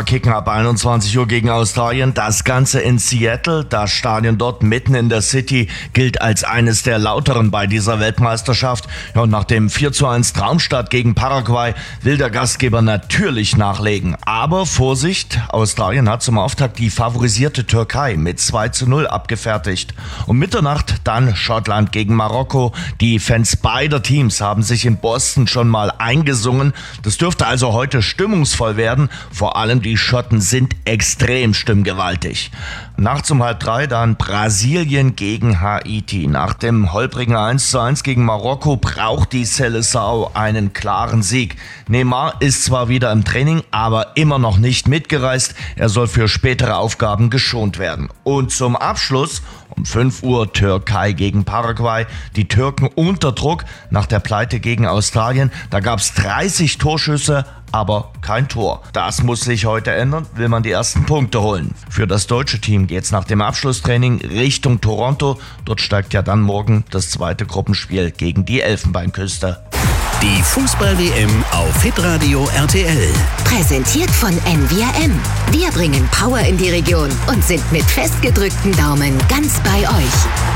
kicken ab 21 Uhr gegen Australien. Das Ganze in Seattle. Das Stadion dort mitten in der City gilt als eines der lauteren bei dieser Weltmeisterschaft. Ja, und nach dem 4:1 Traumstart gegen Paraguay will der Gastgeber natürlich nachlegen. Aber Vorsicht, Australien hat zum Auftakt die favorisierte Türkei mit 2:0 abgefertigt. Um Mitternacht dann Schottland gegen Marokko. Die Fans beider Teams haben sich in Boston schon mal eingesungen. Das dürfte also heute stimmungsvoll werden. Vor allem die Schotten sind extrem stimmgewaltig. Nachts um 2:30 dann Brasilien gegen Haiti. Nach dem holprigen 1:1 gegen Marokko braucht die Seleção einen klaren Sieg. Neymar ist zwar wieder im Training, aber immer noch nicht mitgereist. Er soll für spätere Aufgaben geschont werden. Und zum Abschluss um 5 Uhr Türkei gegen Paraguay. Die Türken unter Druck nach der Pleite gegen Australien. Da gab es 30 Torschüsse, aber kein Tor. Das muss sich heute ändern, will man die ersten Punkte holen. Für das deutsche Team geht's nach dem Abschlusstraining Richtung Toronto. Dort steigt ja dann morgen das zweite Gruppenspiel gegen die Elfenbeinküste. Die Fußball-WM auf Hitradio RTL. Präsentiert von NVRM. Wir bringen Power in die Region und sind mit festgedrückten Daumen ganz bei euch.